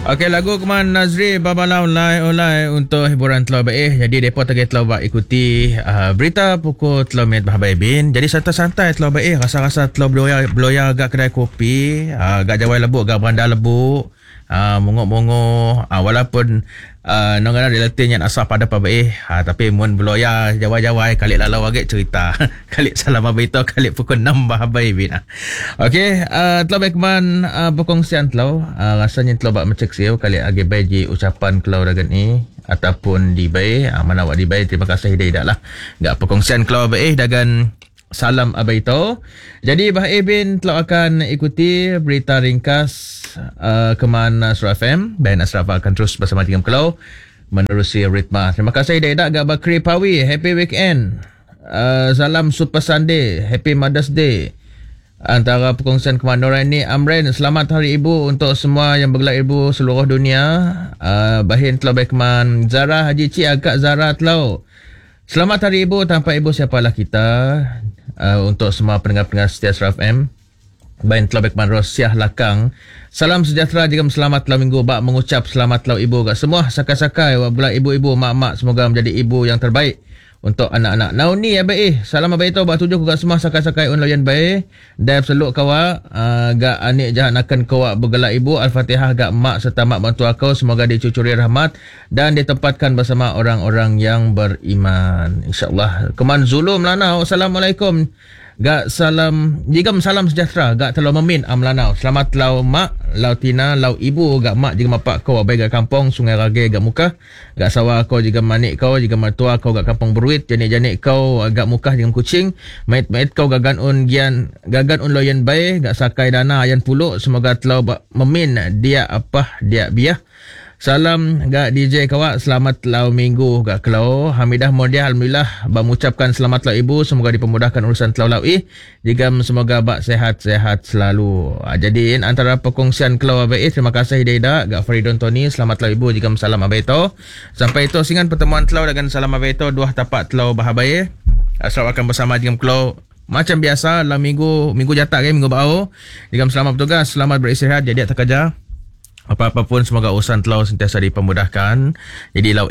Okey, lagu Keman Nazri Babalau Olai untuk hiburan telah baik. Jadi depa target telah buat ikuti berita pukul telah minit bahabai bin. Jadi santai-santai telah baik, rasa-rasa telah beloya agak kedai kopi, agak jawai lebuk, agak beranda lebuk. Munguk-munguk walaupun nongana relatif yang asal pada pabai tapi mun beloya jawai-jawai kali lalau agak cerita kali salam abito kali pukul 6 bahabai bin. Okey, telah baik man berkongsian telah rasanya telah bak mencek siu kali agi bayi ucapan kelau dagan ni ataupun di bayi mana awak di bayi. Terima kasih dah lah gak perkongsian kelau bayi dagan salam abaito. Jadi Bahai bin telah akan ikuti berita ringkas Keman Asra FM. Ben Asra akan terus bersama dengan Kelau menerusi ritma. Terima kasih dah gak Bakri Pawi. Happy weekend. Salam Super Sunday. Happy Mother's Day. Antara perkongsian Keman Noran ni Amren, selamat Hari Ibu untuk semua yang bergelar ibu seluruh dunia. Bahin telah baik Keman Zara Haji Cik agak Zara telah. Selamat Hari Ibu, tanpa ibu siapalah kita. Untuk semua pendengar-pendengar setia Asra FM. Bain telah bekman Rosiah Lakang. Salam sejahtera jika selamat telah minggu bak mengucap selamat telah ibu kat semua sakai-sakai wabula ibu-ibu mak-mak semoga menjadi ibu yang terbaik untuk anak-anak. Nauni ya baik. Salam abai tu bak tujuh kat semua sakai-sakai un loyan baik. Dan seluk kawa gak anik jahat akan kawa bergelak ibu. Al-Fatihah gak mak serta mak bantu kau semoga dicucuri rahmat dan ditempatkan bersama orang-orang yang beriman. InsyaAllah. Keman Zulum Lanau. Assalamualaikum. Gak salam jigam salam sejahtera gak telau memin amlanau. Selamat lau mak, lau tina, lau ibu gak mak jigam mapak kau abai gak kampung Sungai Rage gak muka. Gak sawa kau jigam manik kau jigam mertua kau gak kampung Beruit. Janik-janik kau gak muka jigam kucing. Mait-mait kau gagan un gian gagan un loyan bae gak sakai dana ayan puluk. Semoga telau memin dia apa dia biah. Salam gak DJ kawak, selamat lau minggu gak kelau. Hamidah Mordia alhamdulillah mengucapkan selamat lau ibu, semoga dipermudahkan urusan telau lau jika semoga bak sehat-sehat selalu. Jadi antara perkongsian kelau abai, terima kasih Deda gak Faridon Tony, selamat lau ibu jika salam abai to. Sampai itu singan pertemuan telau dengan salam abai to dua tapak telau bahabai. Asal akan bersama dengan kelau macam biasa dalam minggu jatah minggu bau. Jika selamat bertugas, selamat beristirahat, jadi tak kerja. Apa-apa pun semoga urusan telau sentiasa dipermudahkan. Jadi lau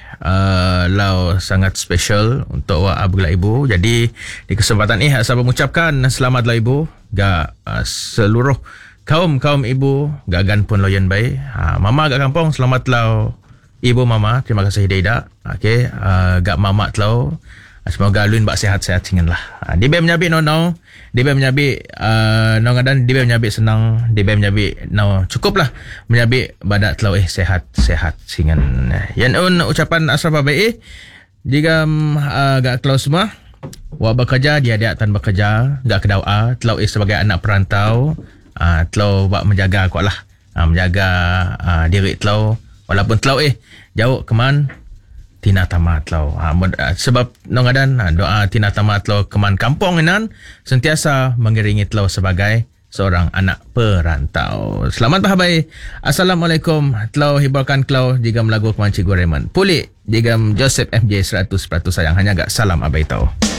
lau sangat special untuk awak bergelak ibu. Jadi di kesempatan saya mengucapkan selamat lau ibu gak seluruh kaum ibu gagan pun loyan baik. Mama gak kampung selamat lau ibu mama. Terima kasih Deda. Okey, gak mama telau semoga luin bak sehat-sehat singan lah. Di bem menyabik no. Di bem menyabik ngadan di bem menyabik senang. Di bem menyabik no cukup lah menyabik badak telau sehat-sehat singan. Yan ucapan Asraf baik jika gak kelau semua wa bekerja dia tan bekerja gak kedawa telau sebagai anak perantau telau bak menjaga kuat lah menjaga diri telau walaupun telau jauh keman Tina tamat lo. Sebab nongadan doa tina tamat lo keman kampung inan sentiasa mengiringi lo sebagai seorang anak perantau. Selamat bahabai. Assalamualaikum. Telo hiburkan klau jika melagu keman Cikgu Raymond. Pulih jika Joseph FJ 100% sayang hanya gak salam abai tau.